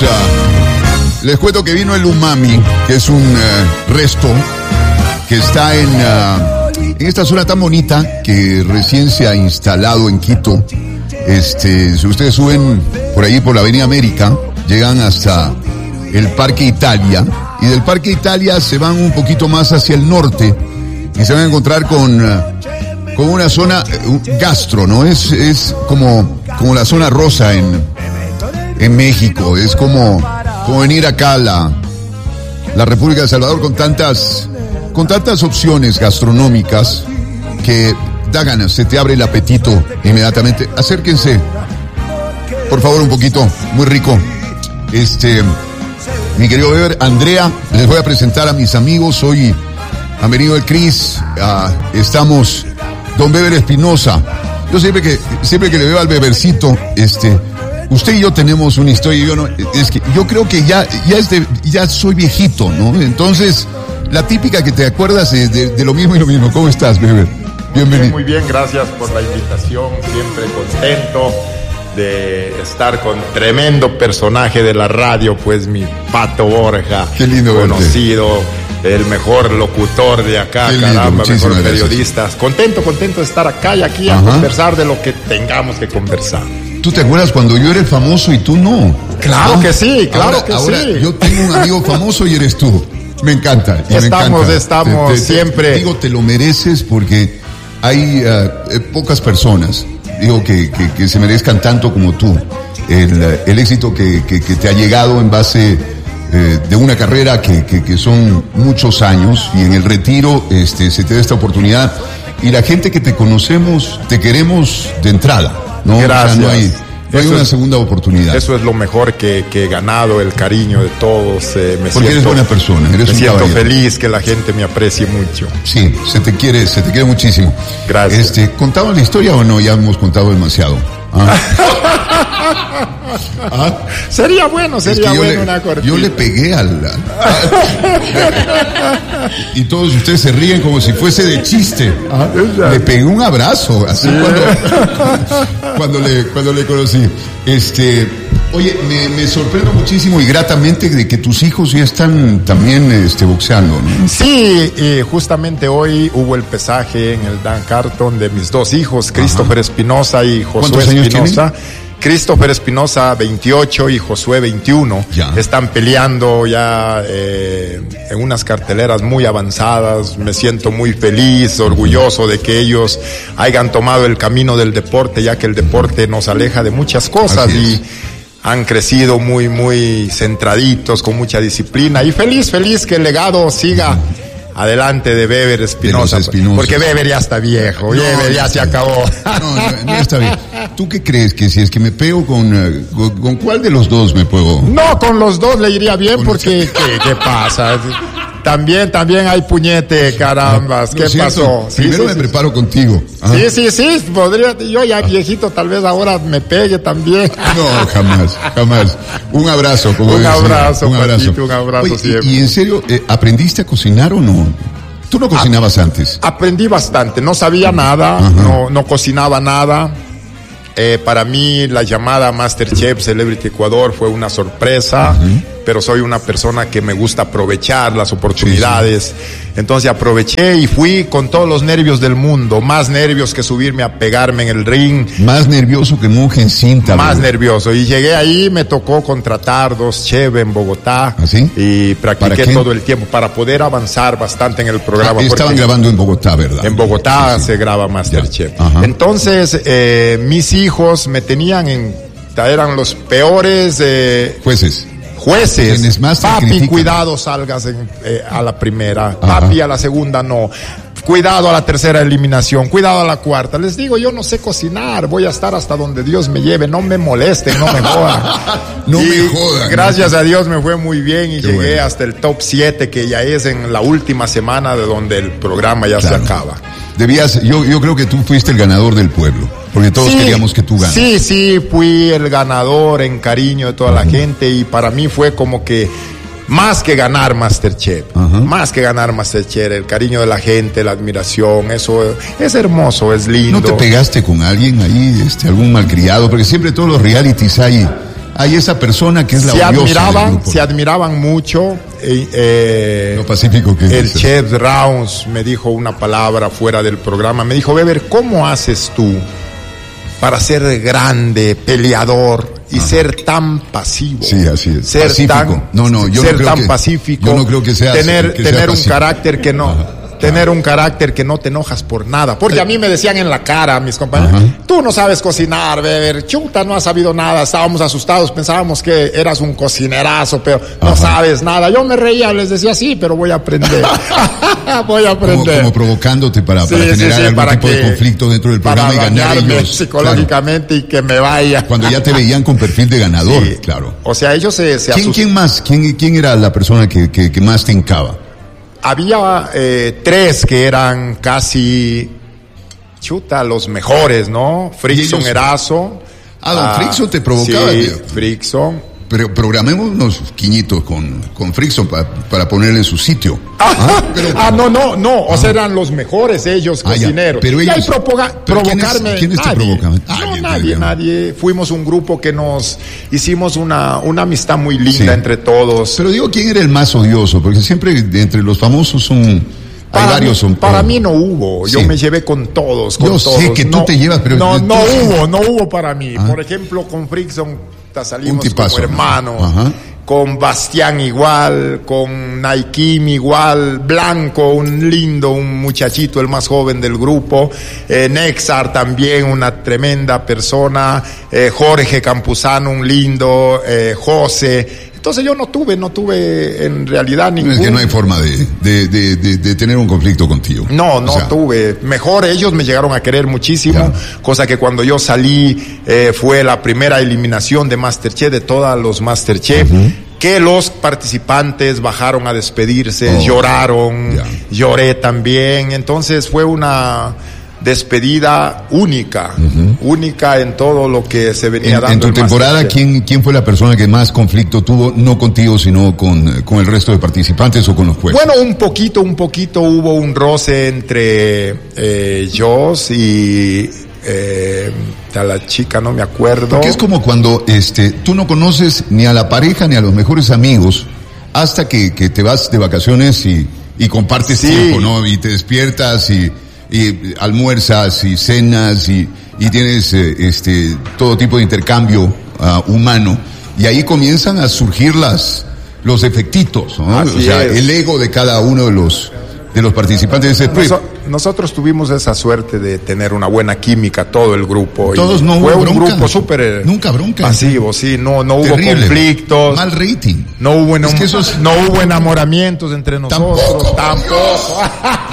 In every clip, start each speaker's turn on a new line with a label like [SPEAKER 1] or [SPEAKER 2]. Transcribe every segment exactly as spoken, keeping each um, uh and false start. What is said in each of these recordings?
[SPEAKER 1] Uh, les cuento que vino el umami, que es un uh, resto que está en, uh, en esta zona tan bonita que recién se ha instalado en Quito. Este, si ustedes suben por ahí por la Avenida América, llegan hasta el Parque Italia, y del Parque Italia se van un poquito más hacia el norte y se van a encontrar con, uh, con una zona uh, gastro, ¿no? Es, es como, como la zona rosa en, en México. Es como, como venir acá a la, la República de El Salvador con tantas, con tantas opciones gastronómicas que da ganas, se te abre el apetito inmediatamente. Acérquense, por favor, un poquito, muy rico. Este, mi querido Beber, Andrea, les voy a presentar a mis amigos. Hoy han venido el Cris, uh, estamos don Beber Espinosa. Yo siempre que, siempre que le veo al Bebercito, este, usted y yo tenemos una historia. Yo no, es que yo creo que ya, ya es de, ya soy viejito, ¿no? Entonces, la típica que te acuerdas es de, de lo mismo y lo mismo. ¿Cómo estás, Beber? Bienvenido.
[SPEAKER 2] Muy bien, gracias por la invitación. Siempre contento de estar con tremendo personaje de la radio, pues mi Pato Borja.
[SPEAKER 1] Qué lindo
[SPEAKER 2] conocido, verte. El mejor locutor de acá, lindo, caramba, mejor periodista. Contento, contento de estar acá y aquí. Ajá. A conversar de lo que tengamos que conversar.
[SPEAKER 1] ¿Tú te acuerdas cuando yo era el famoso y tú no?
[SPEAKER 2] Claro, ¿no? Que sí, claro
[SPEAKER 1] ahora,
[SPEAKER 2] que
[SPEAKER 1] ahora
[SPEAKER 2] sí.
[SPEAKER 1] Yo tengo un amigo famoso y eres tú. Me encanta. Y
[SPEAKER 2] estamos,
[SPEAKER 1] me encanta.
[SPEAKER 2] estamos
[SPEAKER 1] te, te,
[SPEAKER 2] siempre.
[SPEAKER 1] Te digo, te lo mereces porque hay uh, pocas personas, digo, que, que, que se merezcan tanto como tú. El, el éxito que, que, que te ha llegado en base eh, de una carrera que, que, que son muchos años, y en el retiro este, se te da esta oportunidad. Y la gente que te conocemos, te queremos de entrada, ¿no?
[SPEAKER 2] Gracias.
[SPEAKER 1] O sea, no hay, no hay una
[SPEAKER 2] es,
[SPEAKER 1] segunda oportunidad.
[SPEAKER 2] Eso es lo mejor que, que he ganado, el cariño de todos. Eh, me
[SPEAKER 1] Porque
[SPEAKER 2] siento,
[SPEAKER 1] eres buena persona, eres
[SPEAKER 2] me
[SPEAKER 1] un
[SPEAKER 2] siento
[SPEAKER 1] caballero.
[SPEAKER 2] feliz que la gente me aprecie mucho.
[SPEAKER 1] Sí, se te quiere, se te quiere muchísimo.
[SPEAKER 2] Gracias.
[SPEAKER 1] Este, ¿contamos la historia o no? Ya hemos contado demasiado. ¿Ah?
[SPEAKER 2] ¿Ah? Sería bueno, sería
[SPEAKER 1] es que
[SPEAKER 2] bueno
[SPEAKER 1] le,
[SPEAKER 2] una cortita.
[SPEAKER 1] Yo le pegué al... al y todos ustedes se ríen como si fuese de chiste. ¿Ah? Le pegué un abrazo, así sí. cuando, cuando, le, cuando le conocí. Este, oye, me, me sorprendo muchísimo y gratamente de que tus hijos ya están también este, boxeando, ¿no?
[SPEAKER 2] Sí, y justamente hoy hubo el pesaje en el Dan Carton de mis dos hijos, Christopher Espinosa y Josué Espinosa. Christopher Espinosa veintiocho y Josué veintiuno. Ya. Están peleando ya eh, en unas carteleras muy avanzadas. Me siento muy feliz, orgulloso de que ellos hayan tomado el camino del deporte, ya que el deporte nos aleja de muchas cosas y han crecido muy, muy centraditos, con mucha disciplina, y feliz, feliz que el legado siga adelante de Beber Espinosa, porque Beber ya está viejo, no, Beber ya se acabó.
[SPEAKER 1] No, no, no está bien. ¿Tú qué crees? Que si es que me pego con, uh, con, con cuál de los dos me puedo?
[SPEAKER 2] No, con los dos le iría bien, porque ¿qué, ¿qué pasa? También, también hay puñete, carambas. ¿Qué no, pasó?
[SPEAKER 1] Primero sí, me sí, preparo sí. contigo.
[SPEAKER 2] Ajá. Sí, sí, sí, podría, yo ya viejito, tal vez ahora me pegue también.
[SPEAKER 1] No, jamás, jamás. Un abrazo, como
[SPEAKER 2] Un
[SPEAKER 1] decía.
[SPEAKER 2] abrazo, un abrazo. Patito, un abrazo.
[SPEAKER 1] Oye,
[SPEAKER 2] siempre.
[SPEAKER 1] Y, y en serio, eh, ¿aprendiste a cocinar o no? ¿Tú no cocinabas
[SPEAKER 2] a,
[SPEAKER 1] antes?
[SPEAKER 2] Aprendí bastante, no sabía nada, no, no cocinaba nada. Eh, para mí la llamada MasterChef Celebrity Ecuador fue una sorpresa, uh-huh. pero soy una persona que me gusta aprovechar las oportunidades. Sí, sí. Entonces aproveché y fui con todos los nervios del mundo, más nervios que subirme a pegarme en el ring.
[SPEAKER 1] Más nervioso que monje en cinta.
[SPEAKER 2] Más
[SPEAKER 1] bro.
[SPEAKER 2] nervioso. Y llegué ahí, me tocó contratar dos chefs en Bogotá.
[SPEAKER 1] ¿Así?
[SPEAKER 2] Y practiqué todo el tiempo para poder avanzar bastante en el programa.
[SPEAKER 1] Ah, estaban grabando en Bogotá, ¿verdad?
[SPEAKER 2] En Bogotá sí, sí. se graba MasterChef. Entonces, eh, mis hijos me tenían en, eran los peores eh,
[SPEAKER 1] jueces.
[SPEAKER 2] Jueces, papi,
[SPEAKER 1] critican.
[SPEAKER 2] Cuidado, salgas en, eh, a la primera, Ajá. papi, a la segunda no, cuidado a la tercera eliminación, cuidado a la cuarta. Les digo, yo no sé cocinar, voy a estar hasta donde Dios me lleve, no me molesten, no me jodan.
[SPEAKER 1] no
[SPEAKER 2] y
[SPEAKER 1] me jodan.
[SPEAKER 2] Gracias ¿no? a Dios me fue muy bien y
[SPEAKER 1] Qué
[SPEAKER 2] llegué
[SPEAKER 1] bueno.
[SPEAKER 2] hasta el top siete, que ya es en la última semana de donde el programa ya claro. se acaba.
[SPEAKER 1] Debías, yo, yo creo que tú fuiste el ganador del pueblo, porque todos
[SPEAKER 2] sí,
[SPEAKER 1] queríamos que tú ganes.
[SPEAKER 2] Sí, sí, fui el ganador en cariño de toda uh-huh. la gente, y para mí fue como que más que ganar MasterChef, uh-huh. más que ganar MasterChef, el cariño de la gente, la admiración, eso es hermoso, es lindo.
[SPEAKER 1] ¿No te pegaste con alguien ahí, este, algún malcriado? Porque siempre todos los realities hay hay esa persona que es la
[SPEAKER 2] se
[SPEAKER 1] odiosa
[SPEAKER 2] admiraban,
[SPEAKER 1] del grupo.
[SPEAKER 2] Se admiraban mucho. Eh, eh,
[SPEAKER 1] Lo pacífico que
[SPEAKER 2] el
[SPEAKER 1] es.
[SPEAKER 2] chef Rounds me dijo una palabra fuera del programa. Me dijo, Weber, ¿cómo haces tú para ser grande, peleador y Ajá. ser tan pasivo?
[SPEAKER 1] Sí, así es.
[SPEAKER 2] Ser
[SPEAKER 1] pacífico.
[SPEAKER 2] tan,
[SPEAKER 1] no, no, yo
[SPEAKER 2] ser
[SPEAKER 1] no creo
[SPEAKER 2] tan
[SPEAKER 1] que,
[SPEAKER 2] pacífico.
[SPEAKER 1] Yo no creo que sea
[SPEAKER 2] tener,
[SPEAKER 1] que
[SPEAKER 2] tener
[SPEAKER 1] sea
[SPEAKER 2] un carácter que no. Ajá. Tener un carácter que no te enojas por nada. Porque a mí me decían en la cara, mis compañeros, Ajá. tú no sabes cocinar, Weber, chuta, no has sabido nada. Estábamos asustados, pensábamos que eras un cocinerazo, pero no Ajá. sabes nada. Yo me reía, les decía, sí, pero voy a aprender. voy a aprender.
[SPEAKER 1] Como, como provocándote para,
[SPEAKER 2] sí,
[SPEAKER 1] para generar
[SPEAKER 2] sí, sí,
[SPEAKER 1] algún
[SPEAKER 2] para
[SPEAKER 1] tipo
[SPEAKER 2] que,
[SPEAKER 1] de conflicto dentro del programa y ganar ellos.
[SPEAKER 2] Psicológicamente claro. y que me vaya.
[SPEAKER 1] Cuando ya te veían con perfil de ganador, sí. claro.
[SPEAKER 2] O sea, ellos se, se
[SPEAKER 1] ¿Quién, ¿Quién más? ¿Quién, ¿Quién era la persona que, que, que más te hincaba?
[SPEAKER 2] Había eh, tres que eran casi, chuta, los mejores, ¿no? Frickson Erazo.
[SPEAKER 1] Ah, don ah, Frickson te provocaba.
[SPEAKER 2] Sí, Frickson.
[SPEAKER 1] Pero programemos unos quiñitos con, con Frickson pa, para ponerle en su sitio.
[SPEAKER 2] Ah, ¿Ah? Pero, ah no, no, no. O ah. sea, eran los mejores ellos, ah, cocineros.
[SPEAKER 1] Pero ellos,
[SPEAKER 2] y ahí provoca,
[SPEAKER 1] pero
[SPEAKER 2] provocarme.
[SPEAKER 1] ¿Quiénes, ¿quiénes te provocaban?
[SPEAKER 2] No, nadie, nadie, nadie. Fuimos un grupo que nos hicimos una, una amistad muy linda sí. entre todos.
[SPEAKER 1] Pero digo, ¿quién era el más odioso? Porque siempre entre los famosos son...
[SPEAKER 2] Para,
[SPEAKER 1] Hay varios
[SPEAKER 2] mí,
[SPEAKER 1] son,
[SPEAKER 2] para mí no hubo, yo sí. me llevé con todos, con
[SPEAKER 1] yo
[SPEAKER 2] todos.
[SPEAKER 1] sé que
[SPEAKER 2] no,
[SPEAKER 1] tú te llevas, pero...
[SPEAKER 2] No, no
[SPEAKER 1] tú...
[SPEAKER 2] hubo, no hubo para mí. Ah. Por ejemplo, con Frickson salimos como hermanos, Ajá. con Bastián igual, con Naikim igual, Blanco, un lindo, un muchachito, el más joven del grupo, eh, Nexar también, una tremenda persona, eh, Jorge Campuzano, un lindo, eh, José... Entonces yo no tuve, no tuve en realidad ningún...
[SPEAKER 1] Es que no hay forma de, de, de, de, de tener un conflicto contigo.
[SPEAKER 2] No, no o sea... tuve. Mejor ellos me llegaron a querer muchísimo, ya. cosa que cuando yo salí eh, fue la primera eliminación de Masterchef, de todos los Masterchef, uh-huh. que los participantes bajaron a despedirse, oh, lloraron, ya. lloré también, entonces fue una... despedida única, uh-huh. única en todo lo que se venía
[SPEAKER 1] en,
[SPEAKER 2] dando.
[SPEAKER 1] En tu temporada, ¿quién, ¿quién fue la persona que más conflicto tuvo, no contigo, sino con, con el resto de participantes o con los jueces?
[SPEAKER 2] Bueno, un poquito, un poquito hubo un roce entre eh, Joss y eh, a la chica, no me acuerdo.
[SPEAKER 1] Porque es como cuando este, tú no conoces ni a la pareja ni a los mejores amigos hasta que, que te vas de vacaciones y, y compartes sí. tiempo, ¿no? Y te despiertas y... y almuerzas y cenas y, y tienes eh, este todo tipo de intercambio uh, humano y ahí comienzan a surgir las los efectitos, ¿no? O sea, es. el ego de cada uno de los de los participantes de ese trip.
[SPEAKER 2] Noso- nosotros tuvimos esa suerte de tener una buena química, todo el grupo.
[SPEAKER 1] Todos
[SPEAKER 2] y
[SPEAKER 1] no
[SPEAKER 2] fue
[SPEAKER 1] hubo
[SPEAKER 2] un
[SPEAKER 1] bronca.
[SPEAKER 2] grupo súper
[SPEAKER 1] Nunca bronca.
[SPEAKER 2] pasivo, sí, no, no hubo
[SPEAKER 1] Terrible,
[SPEAKER 2] conflictos.
[SPEAKER 1] Mal rating.
[SPEAKER 2] No hubo,
[SPEAKER 1] es que esos...
[SPEAKER 2] no hubo enamoramientos entre nosotros.
[SPEAKER 1] Tampoco.
[SPEAKER 2] Tampoco.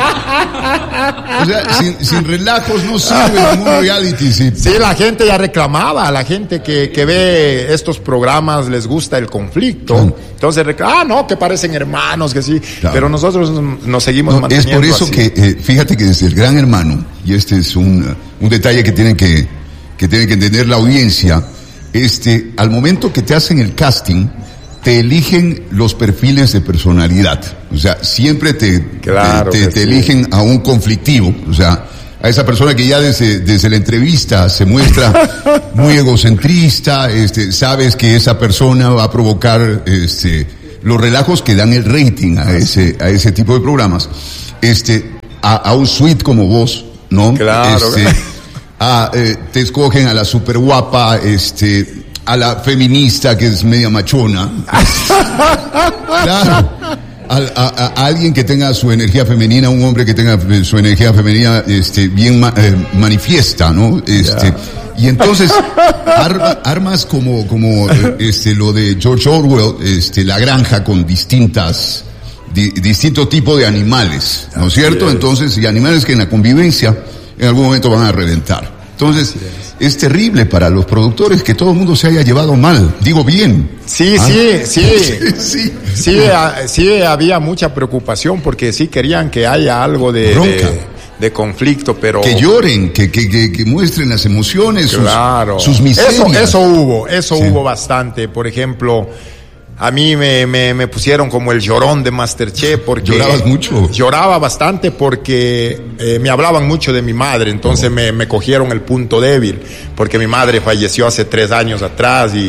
[SPEAKER 1] O sea, sin, sin relajos no sirve ningún reality. Sí.
[SPEAKER 2] sí, la gente ya reclamaba, la gente que, que ve estos programas les gusta el conflicto. Claro. Entonces, ah, no, que parecen hermanos, que sí. Claro. Pero nosotros nos seguimos no, manteniendo
[SPEAKER 1] es por eso
[SPEAKER 2] así.
[SPEAKER 1] que, eh, fíjate que desde el Gran Hermano, y este es un, un detalle que tienen que, que tiene que entender la audiencia, este, al momento que te hacen el casting, te eligen los perfiles de personalidad. O sea, siempre te,
[SPEAKER 2] claro
[SPEAKER 1] te, te, te eligen sí. a un conflictivo. O sea, a esa persona que ya desde, desde la entrevista se muestra muy egocentrista, este, sabes que esa persona va a provocar, este, los relajos que dan el rating a ese, a ese tipo de programas. Este, a, a un suite como vos, ¿no?
[SPEAKER 2] Claro.
[SPEAKER 1] Este, a, eh, te escogen a la super guapa, este, a la feminista que es media machona. Claro. A, a, a alguien que tenga su energía femenina, un hombre que tenga su energía femenina, este, bien ma, eh, manifiesta, ¿no? Este, yeah. Y entonces arma, armas como, como, este, lo de George Orwell, este, la granja con distintas, di, distinto tipo de animales, ¿no es cierto? Yes. Entonces, y animales que en la convivencia en algún momento van a reventar. Entonces, es terrible para los productores que todo el mundo se haya llevado mal. Digo bien.
[SPEAKER 2] Sí, ¿ah? sí, sí. sí, sí. Sí, a, sí, había mucha preocupación porque sí querían que haya algo de, de, de conflicto, pero...
[SPEAKER 1] Que lloren, que, que, que, que muestren las emociones,
[SPEAKER 2] claro.
[SPEAKER 1] sus, sus miserias.
[SPEAKER 2] Eso, eso hubo, eso sí. hubo bastante. Por ejemplo... A mí me, me, me pusieron como el llorón de Masterchef porque...
[SPEAKER 1] ¿Llorabas mucho?
[SPEAKER 2] Lloraba bastante porque eh, me hablaban mucho de mi madre, entonces oh. me, me cogieron el punto débil, porque mi madre falleció hace tres años atrás y,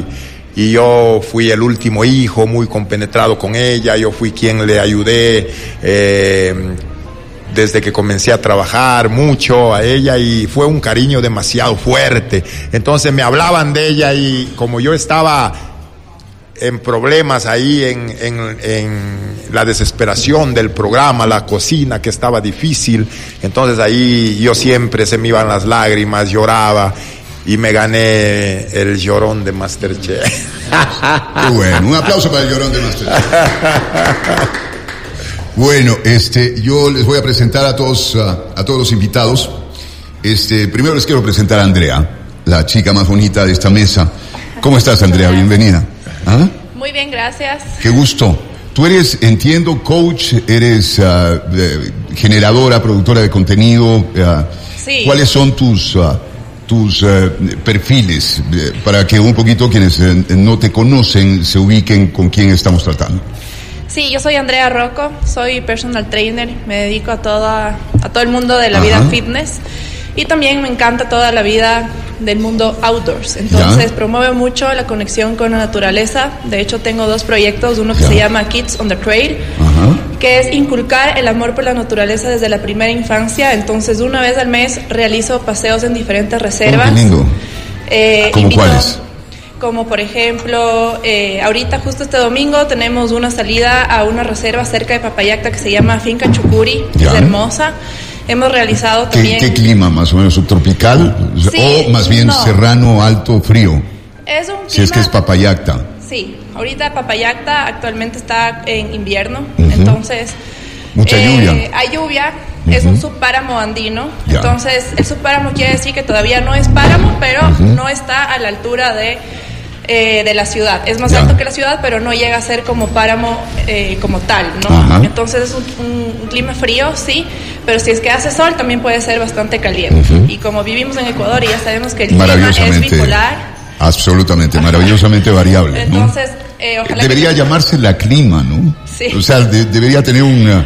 [SPEAKER 2] y yo fui el último hijo, muy compenetrado con ella, yo fui quien le ayudé eh, desde que comencé a trabajar mucho a ella, y fue un cariño demasiado fuerte. Entonces me hablaban de ella, y como yo estaba en problemas ahí, en, en, en la desesperación del programa, la cocina que estaba difícil, entonces ahí yo siempre se me iban las lágrimas, lloraba, y me gané el llorón de MasterChef.
[SPEAKER 1] Qué bueno, un aplauso para el llorón de MasterChef. Bueno, este, yo les voy a presentar a todos, a, a todos los invitados. Este, primero les quiero presentar a Andrea, la chica más bonita de esta mesa. ¿Cómo estás, Andrea? Bienvenida. ¿Ah?
[SPEAKER 3] Muy bien, gracias.
[SPEAKER 1] Qué gusto. Tú eres, entiendo, coach, eres uh, eh, generadora, productora de contenido. Uh,
[SPEAKER 3] sí.
[SPEAKER 1] ¿Cuáles son tus uh, tus uh, perfiles eh, para que un poquito quienes eh, no te conocen se ubiquen con quién estamos tratando?
[SPEAKER 3] Sí, yo soy Andrea Rocco, soy personal trainer, me dedico a toda a todo el mundo de la
[SPEAKER 1] Ajá.
[SPEAKER 3] vida fitness, y también me encanta toda la vida del mundo outdoors. Entonces
[SPEAKER 1] ya.
[SPEAKER 3] promuevo mucho la conexión con la naturaleza. De hecho tengo dos proyectos, uno que
[SPEAKER 1] ya.
[SPEAKER 3] se llama Kids on the Trail,
[SPEAKER 1] Ajá.
[SPEAKER 3] que es inculcar el amor por la naturaleza desde la primera infancia. Entonces una vez al mes realizo paseos en diferentes reservas.
[SPEAKER 1] Oh, qué lindo.
[SPEAKER 3] Eh,
[SPEAKER 1] ¿Cómo
[SPEAKER 3] invito,
[SPEAKER 1] cuáles?
[SPEAKER 3] Como por ejemplo, eh, ahorita justo este domingo tenemos una salida a una reserva cerca de Papayacta que se llama Finca Chucuri, que es hermosa. Hemos realizado también...
[SPEAKER 1] ¿Qué, qué clima más o menos? ¿Subtropical?
[SPEAKER 3] Sí,
[SPEAKER 1] ¿O más bien
[SPEAKER 3] no.
[SPEAKER 1] serrano, alto, frío?
[SPEAKER 3] Es un clima...
[SPEAKER 1] Si es que es Papayacta.
[SPEAKER 3] Sí, ahorita Papayacta actualmente está en invierno,
[SPEAKER 1] uh-huh.
[SPEAKER 3] entonces...
[SPEAKER 1] Mucha
[SPEAKER 3] eh,
[SPEAKER 1] lluvia.
[SPEAKER 3] Hay lluvia,
[SPEAKER 1] uh-huh.
[SPEAKER 3] es un subpáramo andino,
[SPEAKER 1] ya.
[SPEAKER 3] Entonces el subpáramo quiere decir que todavía no es páramo, pero uh-huh. no está a la altura de... Eh, de la ciudad, es más ya. alto que la ciudad, pero no llega a ser como páramo eh, como tal, ¿no? Ajá. Entonces es un, un, un clima frío, sí, pero si es que hace sol también puede ser bastante caliente. Uh-huh. Y como vivimos en Ecuador y ya sabemos que el clima es bipolar,
[SPEAKER 1] absolutamente, maravillosamente variable.
[SPEAKER 3] Entonces,
[SPEAKER 1] ¿no?
[SPEAKER 3] eh, ojalá
[SPEAKER 1] debería
[SPEAKER 3] que...
[SPEAKER 1] llamarse la clima, ¿no?
[SPEAKER 3] Sí.
[SPEAKER 1] O sea, de, debería tener un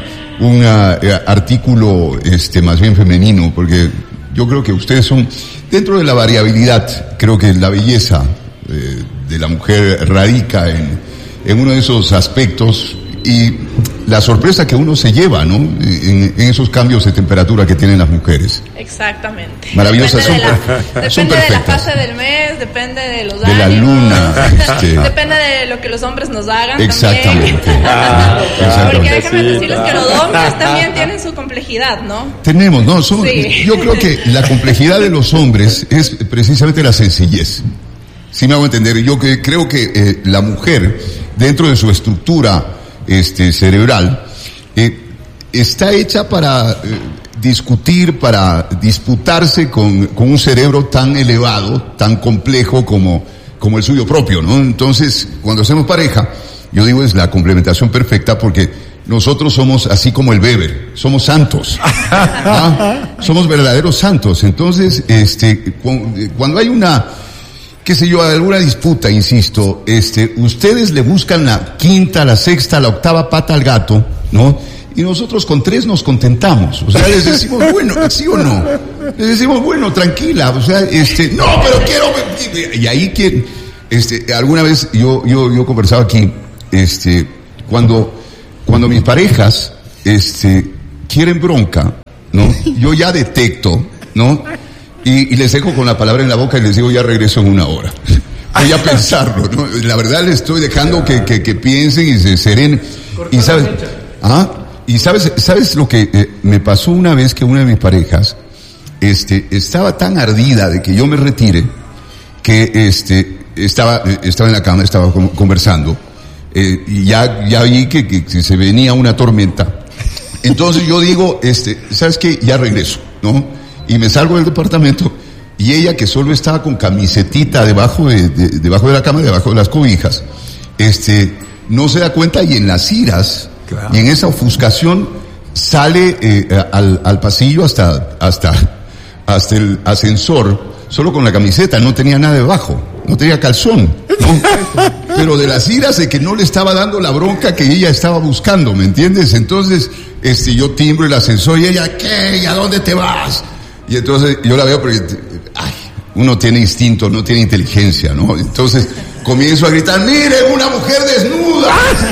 [SPEAKER 1] eh, artículo, este, más bien femenino, porque yo creo que ustedes son dentro de la variabilidad. Creo que la belleza Eh, de la mujer radica en, en uno de esos aspectos, y la sorpresa que uno se lleva, ¿no? En, en esos cambios de temperatura que tienen las mujeres.
[SPEAKER 3] Exactamente.
[SPEAKER 1] Maravillosas,
[SPEAKER 3] depende
[SPEAKER 1] son,
[SPEAKER 3] de la,
[SPEAKER 1] son
[SPEAKER 3] depende
[SPEAKER 1] perfectas.
[SPEAKER 3] de la fase del mes, depende de los
[SPEAKER 1] de
[SPEAKER 3] ánimos,
[SPEAKER 1] la luna, este...
[SPEAKER 3] depende de lo que los hombres nos hagan.
[SPEAKER 1] Exactamente.
[SPEAKER 3] Ah,
[SPEAKER 1] exactamente.
[SPEAKER 3] Porque déjame decirles que los hombres también tienen su complejidad, ¿no?
[SPEAKER 1] Tenemos, no, son,
[SPEAKER 3] sí.
[SPEAKER 1] Yo creo que la complejidad de los hombres es precisamente la sencillez. Si me hago entender, yo que creo que eh, la mujer, dentro de su estructura este, cerebral, eh, está hecha para eh, discutir, para disputarse con, con un cerebro tan elevado, tan complejo como, como el suyo propio, ¿no? Entonces, cuando hacemos pareja, yo digo es la complementación perfecta, porque nosotros somos así como el Weber, somos santos, ¿ah? Somos verdaderos santos. Entonces, este, cuando hay una... qué sé yo, alguna disputa, insisto, este, ustedes le buscan la quinta, la sexta, la octava pata al gato, ¿no? Y nosotros con tres nos contentamos, o sea, les decimos, bueno, ¿sí o no? Les decimos, bueno, tranquila, o sea, este, no, pero quiero, y ahí que, este, alguna vez yo, yo, yo conversaba aquí, este, cuando, cuando mis parejas, este, quieren bronca, ¿no? Yo ya detecto, ¿no? Y, y les dejo con la palabra en la boca y les digo, ya regreso en una hora. Voy a pensarlo, ¿no? La verdad les estoy dejando que, que, que piensen y se serenen. Y sabes, ¿ah? Y sabes, sabes lo que eh, me pasó una vez, que una de mis parejas, este, estaba tan ardida de que yo me retire, que este, estaba, estaba en la cama, estaba conversando, eh, y ya, ya vi que, que, que se venía una tormenta. Entonces yo digo, este, ¿sabes qué? Ya regreso, ¿no? Y me salgo del departamento, y ella, que solo estaba con camisetita debajo de, de, debajo de la cama, debajo de las cobijas, este, no se da cuenta, y en las iras, claro. Y en esa ofuscación, sale eh, al, al pasillo hasta, hasta, hasta el ascensor, solo con la camiseta, no tenía nada debajo, no tenía calzón, ¿no? Pero de las iras de que no le estaba dando la bronca que ella estaba buscando, ¿me entiendes? Entonces, este, yo timbro el ascensor, y ella, ¿qué? ¿Y a dónde te vas? Y entonces yo la veo porque, ay, uno tiene instinto, no tiene inteligencia, ¿no? Entonces comienzo a gritar, miren, una mujer desnuda.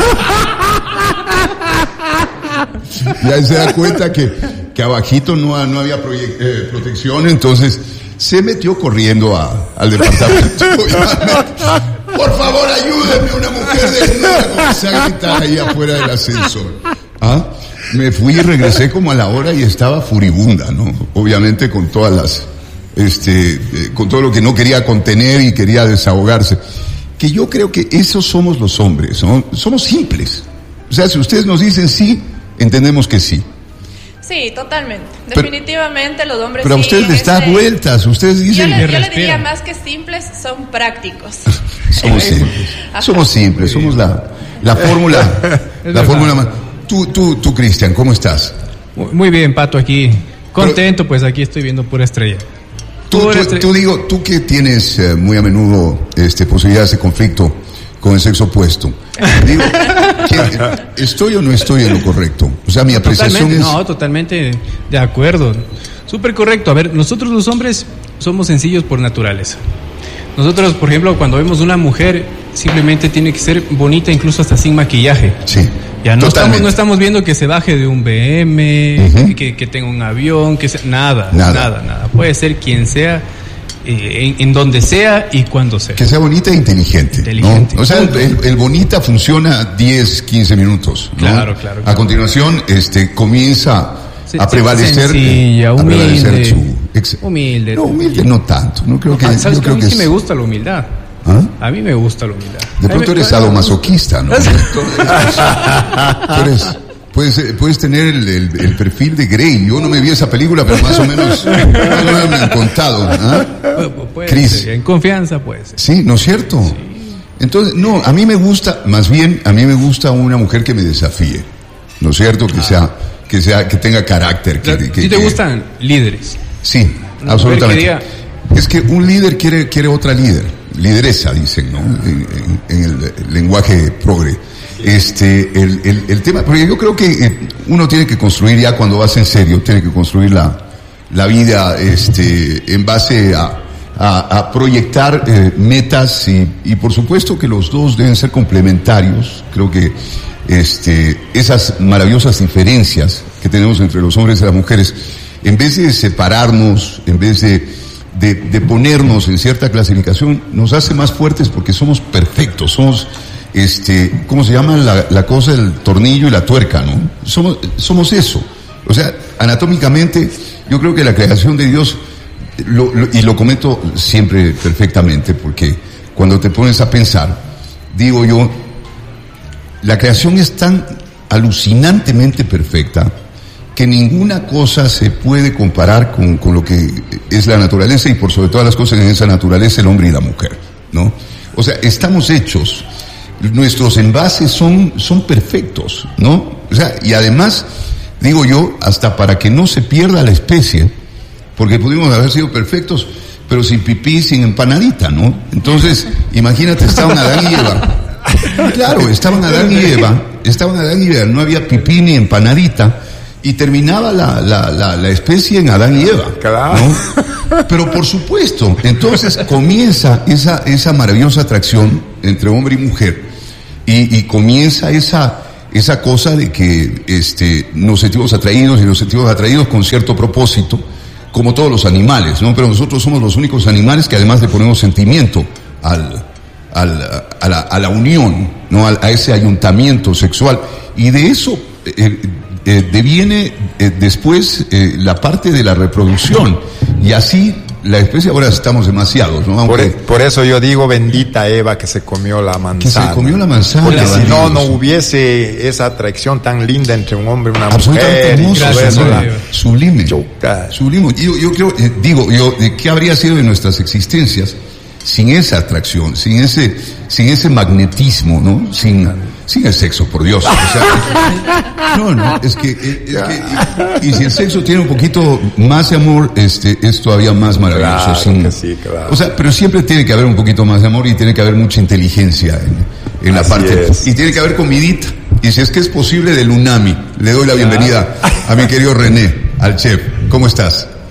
[SPEAKER 1] Y ahí se da cuenta que, que abajito no, no había proye- eh, protección, entonces se metió corriendo a, al departamento. Por favor, ayúdenme, una mujer desnuda. Comencé a gritar ahí afuera del ascensor. ¿Ah? Me fui y regresé como a la hora y estaba furibunda, ¿no? Obviamente con todas las, este, eh, con todo lo que no quería contener y quería desahogarse. Que yo creo que esos somos los hombres, ¿no? Somos simples. O sea, si ustedes nos dicen sí, entendemos que sí.
[SPEAKER 3] Sí, totalmente. Definitivamente pero, los hombres
[SPEAKER 1] Pero a ustedes les da vueltas, ustedes dicen...
[SPEAKER 3] Yo, le, yo le diría más que simples, son prácticos.
[SPEAKER 1] Somos simples, somos simples, somos la, la fórmula, la fórmula más... Tú, tú, tú, Cristian, ¿cómo estás?
[SPEAKER 4] Muy bien, Pato, aquí. Contento, pero, pues aquí estoy viendo pura estrella.
[SPEAKER 1] Tú, pura tú, estrella. tú digo, tú que tienes eh, muy a menudo este, posibilidades de conflicto con el sexo opuesto. Digo, ¿qué, ¿estoy o no estoy en lo correcto? O sea, mi apreciación
[SPEAKER 4] totalmente,
[SPEAKER 1] es...
[SPEAKER 4] No, totalmente de acuerdo. Súper correcto. A ver, nosotros los hombres somos sencillos por naturaleza. Nosotros, por ejemplo, cuando vemos una mujer, simplemente tiene que ser bonita, incluso hasta sin maquillaje.
[SPEAKER 1] Sí.
[SPEAKER 4] Ya no estamos, no estamos viendo que se baje de un B M, uh-huh. que, que tenga un avión, que sea, nada, nada, nada, nada. Puede ser quien sea, eh, en, en donde sea y cuando sea.
[SPEAKER 1] Que sea bonita e inteligente.
[SPEAKER 4] Inteligente.
[SPEAKER 1] ¿No? O sea, el, el, el bonita funciona diez, quince minutos. ¿no?
[SPEAKER 4] Claro, claro, claro.
[SPEAKER 1] A continuación, este, comienza
[SPEAKER 4] Se,
[SPEAKER 1] a prevalecer.
[SPEAKER 4] Sencilla,
[SPEAKER 1] a
[SPEAKER 4] humilde.
[SPEAKER 1] Prevalecer su ex...
[SPEAKER 4] Humilde.
[SPEAKER 1] No, humilde no tanto. No creo que.
[SPEAKER 4] Ah, ¿sabes
[SPEAKER 1] yo
[SPEAKER 4] que
[SPEAKER 1] creo
[SPEAKER 4] a mí
[SPEAKER 1] que
[SPEAKER 4] sí
[SPEAKER 1] es...
[SPEAKER 4] me gusta la humildad?
[SPEAKER 1] ¿Ah?
[SPEAKER 4] A mí me gusta la humildad.
[SPEAKER 1] De pronto eres sadomasoquista, ¿no? Eres, puedes, puedes tener el, el, el perfil de Grey. Yo no me vi esa película, pero más o menos, más o menos me han contado. ¿Ah?
[SPEAKER 4] Puede
[SPEAKER 1] Chris.
[SPEAKER 4] Ser, en confianza puede ser.
[SPEAKER 1] Sí, ¿no es cierto? Sí. Entonces, no, a mí me gusta, más bien, a mí me gusta una mujer que me desafíe. ¿No es cierto? Que ah. sea, que sea, que tenga carácter. Que,
[SPEAKER 4] ¿Sí
[SPEAKER 1] que,
[SPEAKER 4] te
[SPEAKER 1] que,
[SPEAKER 4] gustan líderes?
[SPEAKER 1] Sí, una absolutamente. Que diga... Es que un líder quiere, quiere otra líder. Lideresa, dicen, ¿no? En, en, en el lenguaje progre. Este, el, el, el tema, porque yo creo que uno tiene que construir ya cuando vas en serio, tiene que construir la, la vida, este, en base a, a, a proyectar eh, metas y, y por supuesto que los dos deben ser complementarios. Creo que, este, esas maravillosas diferencias que tenemos entre los hombres y las mujeres, en vez de separarnos, en vez de De, de ponernos en cierta clasificación, nos hace más fuertes porque somos perfectos, somos, este, ¿cómo se llama la, la cosa? El tornillo y la tuerca, ¿no? Somos, somos eso. O sea, anatómicamente, yo creo que la creación de Dios, lo, lo, y lo comento siempre perfectamente, porque cuando te pones a pensar, digo yo, la creación es tan alucinantemente perfecta, que ninguna cosa se puede comparar con, con lo que es la naturaleza y por sobre todas las cosas en esa naturaleza el hombre y la mujer, ¿no? O sea, estamos hechos, nuestros envases son, son perfectos, ¿no? O sea, y además, digo yo, hasta para que no se pierda la especie, porque pudimos haber sido perfectos, pero sin pipí, sin empanadita, ¿no? Entonces, imagínate, estaban Adán y Eva. Claro, estaban Adán y Eva, estaban Adán y Eva, no había pipí ni empanadita, y terminaba la, la, la, la especie en Adán y Eva, ¿no? Pero por supuesto, entonces comienza esa, esa maravillosa atracción entre hombre y mujer, y, y comienza esa, esa cosa de que, este, nos sentimos atraídos y nos sentimos atraídos con cierto propósito, como todos los animales, ¿no? Pero nosotros somos los únicos animales que además le ponemos sentimiento al, al, a la, a la unión, ¿no? A, a ese ayuntamiento sexual, y de eso, eh, Eh, deviene eh, después eh, la parte de la reproducción, y así la especie, ahora estamos demasiados, ¿no? Aunque,
[SPEAKER 2] por, por eso yo digo bendita Eva que se comió la manzana.
[SPEAKER 1] Que se comió la manzana.
[SPEAKER 2] Porque si no, no hubiese esa atracción tan linda entre un hombre y una mujer.
[SPEAKER 1] Hermoso,
[SPEAKER 2] y eso, la...
[SPEAKER 1] Sublime. Sublime. Yo, yo creo, eh, digo, yo, eh, ¿qué habría sido de nuestras existencias sin esa atracción, sin ese, sin ese magnetismo, ¿no? Sin, sin el sexo, por Dios. O sea, no, no, es que, es que y, y si el sexo tiene un poquito más de amor, este, es todavía más maravilloso.
[SPEAKER 2] Claro
[SPEAKER 1] sin,
[SPEAKER 2] que sí, claro.
[SPEAKER 1] O sea, pero siempre tiene que haber un poquito más de amor y tiene que haber mucha inteligencia en, en la parte.
[SPEAKER 2] Es.
[SPEAKER 1] Y tiene que haber comidita. Y si es que es posible, del Unami. Le doy la bienvenida a mi querido René, al chef. ¿Cómo estás?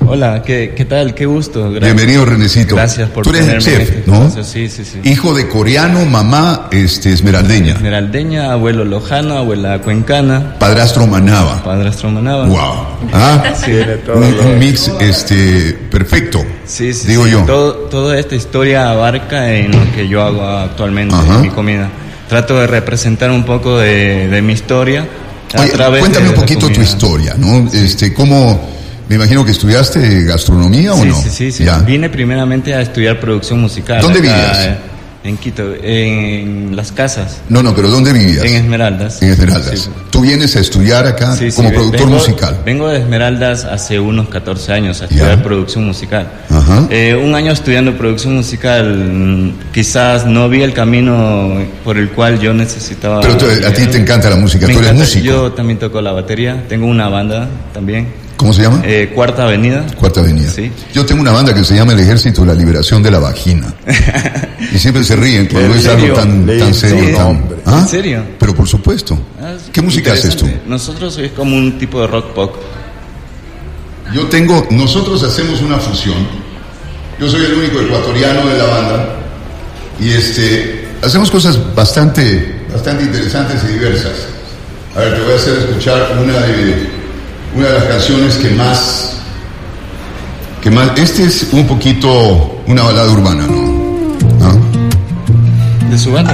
[SPEAKER 5] Hola, ¿qué, qué tal? Qué gusto. Gracias.
[SPEAKER 1] Bienvenido, Renecito.
[SPEAKER 5] Gracias por
[SPEAKER 1] Tú eres chef,
[SPEAKER 5] este
[SPEAKER 1] ¿no?
[SPEAKER 5] Sí, sí, sí.
[SPEAKER 1] Hijo de coreano, mamá este, esmeraldeña.
[SPEAKER 5] Esmeraldeña, abuelo lojano, abuela cuencana.
[SPEAKER 1] Padrastro manaba.
[SPEAKER 5] Padrastro manaba.
[SPEAKER 1] Wow. ¿Ah?
[SPEAKER 5] Sí,
[SPEAKER 1] un, un mix este, perfecto.
[SPEAKER 5] Sí, sí,
[SPEAKER 1] digo
[SPEAKER 5] sí.
[SPEAKER 1] yo.
[SPEAKER 5] Todo, toda esta historia abarca en lo que yo hago actualmente,
[SPEAKER 1] Ajá.
[SPEAKER 5] en mi comida. Trato de representar un poco de, de mi historia. A
[SPEAKER 1] Oye,
[SPEAKER 5] través
[SPEAKER 1] cuéntame
[SPEAKER 5] de
[SPEAKER 1] un poquito tu historia, ¿no? Este, ¿cómo...? Me imagino que estudiaste gastronomía
[SPEAKER 5] sí,
[SPEAKER 1] o no.
[SPEAKER 5] Sí, sí, sí.
[SPEAKER 1] Ya.
[SPEAKER 5] Vine primeramente a estudiar producción musical.
[SPEAKER 1] ¿Dónde
[SPEAKER 5] acá,
[SPEAKER 1] vivías?
[SPEAKER 5] Eh, en Quito, en Las Casas.
[SPEAKER 1] No, no, pero ¿dónde vivías?
[SPEAKER 5] En Esmeraldas.
[SPEAKER 1] En Esmeraldas.
[SPEAKER 5] Sí.
[SPEAKER 1] ¿Tú vienes a estudiar acá
[SPEAKER 5] Sí, sí,
[SPEAKER 1] como productor
[SPEAKER 5] vengo,
[SPEAKER 1] musical?
[SPEAKER 5] Vengo de Esmeraldas hace unos catorce años a estudiar
[SPEAKER 1] Ya.
[SPEAKER 5] producción musical.
[SPEAKER 1] Ajá.
[SPEAKER 5] Eh, un año estudiando producción musical, quizás no vi el camino por el cual yo necesitaba.
[SPEAKER 1] Pero tú, a ti te encanta la música,
[SPEAKER 5] Me
[SPEAKER 1] tú eres
[SPEAKER 5] encanta.
[SPEAKER 1] músico.
[SPEAKER 5] Yo también toco la batería, tengo una banda también.
[SPEAKER 1] ¿Cómo se llama?
[SPEAKER 5] Eh, Cuarta Avenida.
[SPEAKER 1] Cuarta Avenida.
[SPEAKER 5] Sí.
[SPEAKER 1] Yo tengo una banda que se llama El Ejército de la Liberación de la Vagina. Y siempre se ríen cuando
[SPEAKER 5] ¿En
[SPEAKER 1] es algo
[SPEAKER 5] serio?
[SPEAKER 1] tan, tan
[SPEAKER 2] Sí,
[SPEAKER 1] serio. tan-
[SPEAKER 2] hombre.
[SPEAKER 1] ¿Ah?
[SPEAKER 5] ¿En serio?
[SPEAKER 1] Pero por supuesto.
[SPEAKER 5] Ah,
[SPEAKER 1] ¿Qué música haces tú?
[SPEAKER 5] interesante. Nosotros es como un tipo de rock pop.
[SPEAKER 1] Yo tengo, nosotros hacemos una fusión. Yo soy el único ecuatoriano de la banda. Y este, hacemos cosas bastante, bastante interesantes y diversas. A ver, te voy a hacer escuchar una de, una de las canciones que más, que más, este es un poquito una balada urbana, ¿no? ¿Ah?
[SPEAKER 5] De su banda.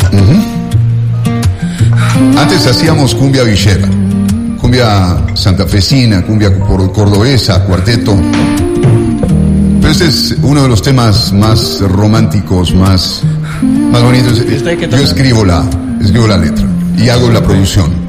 [SPEAKER 1] Antes hacíamos cumbia villera, cumbia santafesina, cumbia por- cordobesa, cuarteto. Pero este es uno de los temas más románticos, más, más bonitos.
[SPEAKER 5] ¿Y usted qué
[SPEAKER 1] Yo
[SPEAKER 5] toca?
[SPEAKER 1] escribo la, escribo la letra y hago la producción.